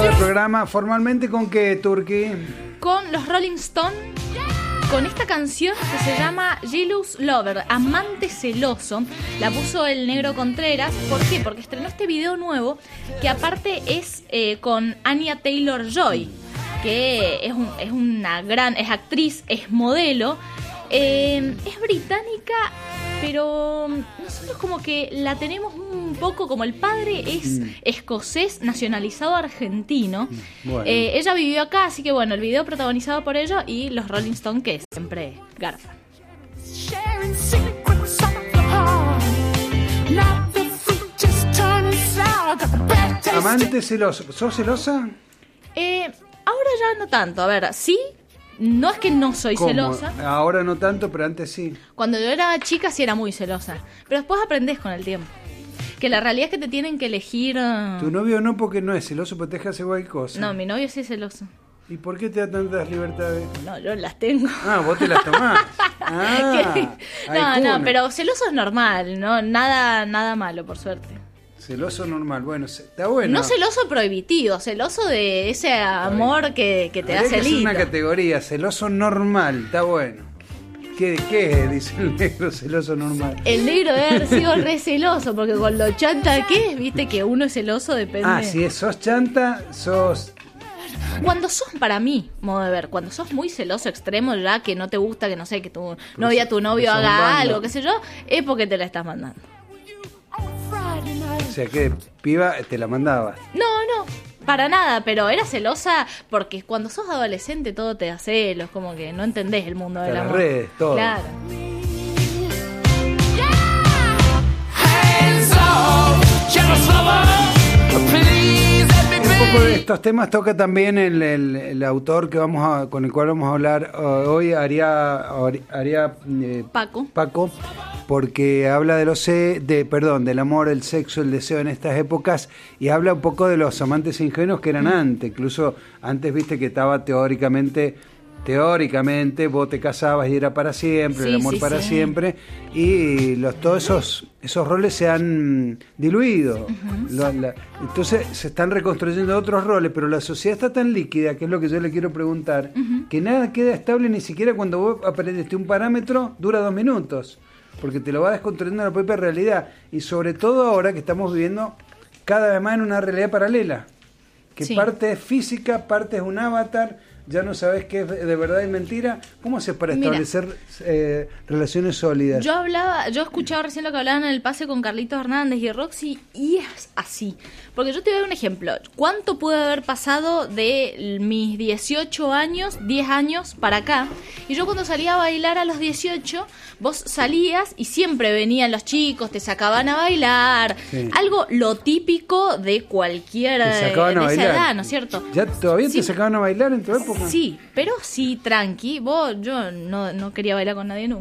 del programa. ¿Formalmente con qué, Turki? Con los Rolling Stones, con esta canción que se llama Jealous Lover, amante celoso. La puso el Negro Contreras. ¿Por qué? Porque estrenó este video nuevo, que aparte es con Anya Taylor-Joy, que es actriz, es modelo, es británica, pero nosotros como que la tenemos un poco, como el padre es escocés nacionalizado argentino. Bueno. Ella vivió acá, así que bueno, el video protagonizado por ella y los Rolling Stones, que siempre garfan. Amante celoso. ¿Sos celosa? Ahora ya no tanto, a ver, sí. No es que no soy ¿Cómo? celosa. Ahora no tanto, pero antes sí. Cuando yo era chica sí era muy celosa. Pero después aprendés con el tiempo. Que la realidad es que te tienen que elegir... Tu novio no, porque no es celoso, pero te deja hacer cualquier cosa. No, mi novio sí es celoso. ¿Y por qué te da tantas libertades? No, yo las tengo. Ah, vos te las tomás. No, pero celoso es normal, ¿no? Nada malo, por suerte. Celoso normal, bueno, está bueno. No celoso prohibitivo, celoso de ese amor que te hace lindo. Es una lindo. categoría, celoso normal, está bueno. ¿Qué dice el negro celoso normal? El negro debe haber sido re celoso, porque con lo chanta que es, viste que uno es celoso, depende. Ah, si sos chanta, sos... Cuando sos, para mí, modo de ver, cuando sos muy celoso extremo, ya que no te gusta, que no sé, que tu novia, tu novio haga algo, qué sé yo, es porque te la estás mandando. O sea, que piba te la mandabas. No, para nada, pero era celosa porque cuando sos adolescente todo te da celos, como que no entendés el mundo del las amor. Redes, todo. Claro. Un poco de estos temas toca también el autor con el cual vamos a hablar hoy, Paco, porque habla del amor, el sexo, el deseo en estas épocas, y habla un poco de los amantes ingenuos que eran antes. Incluso antes, viste que estaba teóricamente vos te casabas y era para siempre, el amor para siempre, y todos esos roles se han diluido. Entonces se están reconstruyendo otros roles, pero la sociedad está tan líquida, que es lo que yo le quiero preguntar, que nada queda estable, ni siquiera cuando vos aprendiste un parámetro dura 2 minutos, porque te lo va desconstruyendo la propia realidad, y sobre todo ahora que estamos viviendo cada vez más en una realidad paralela, que parte es física, parte es un avatar. Ya no sabes qué es de verdad y mentira. ¿Cómo haces para establecer relaciones sólidas? Yo escuchaba recién lo que hablaban en el pase con Carlitos Hernández y Roxy, y es así. Porque yo te voy a dar un ejemplo. ¿Cuánto puede haber pasado de mis 18 años, 10 años para acá? Y yo cuando salía a bailar a los 18, vos salías y siempre venían los chicos, te sacaban a bailar. Sí. Algo lo típico de cualquier de esa edad, ¿no es cierto? ¿Ya todavía te sacaban a bailar en tu época? Sí, pero sí, tranqui. Yo no quería bailar con nadie nunca.